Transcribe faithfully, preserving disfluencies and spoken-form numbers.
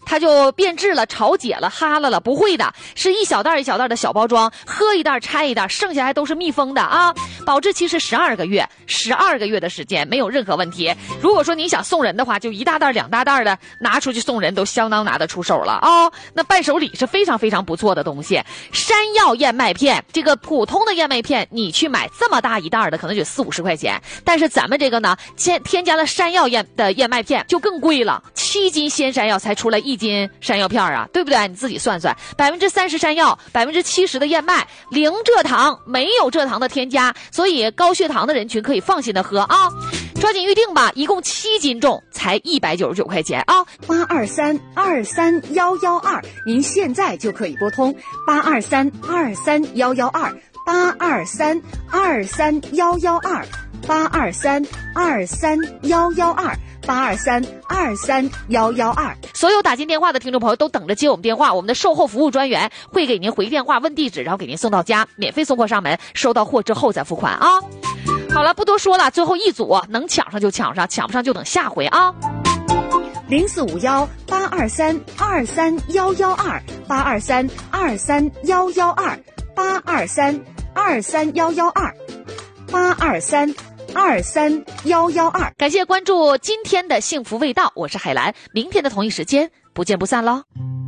它就变质了、潮解了、哈了了，不会的，是一小袋一小袋的小包装，喝一袋拆一袋，剩下还都是密封的啊，保质期是十二个月，十二个月的时间没有任何问题。如果说你想送人的话，就一大袋两大袋的拿出去送人，都相当拿得出手了啊、哦。那伴手礼是非常非常不错的东西。山药燕麦片，这个普通的燕麦片你去买这么大一袋的可能就四五十块钱，但是咱们这个呢添添加了山药燕的燕麦片就更贵了，七斤鲜山药才出来一斤山药片啊，对不对？你自己算算，百分之三十山药，百分之七十的燕麦，零蔗糖，没有蔗糖的添加，所以高血糖的人群可以放心的喝啊。抓紧预定吧，一共七斤重，才一百九十九块钱啊！ 八二三二三幺幺二，您现在就可以拨通八二三二三幺幺二，八二三二三幺幺二，八二三二三幺幺二，八二三二三幺幺二。 所有打进电话的听众朋友都等着接我们电话，我们的售后服务专员会给您回电话问地址，然后给您送到家，免费送货上门，收到货之后再付款啊！好了，不多说了，最后一组能抢上就抢上，抢不上就等下回啊。 零四五幺八二三二三幺幺二，八二三二三幺幺二，八二三二三幺幺二，八二三二三幺幺二。 感谢关注今天的幸福味道，我是海兰，明天的同一时间不见不散喽。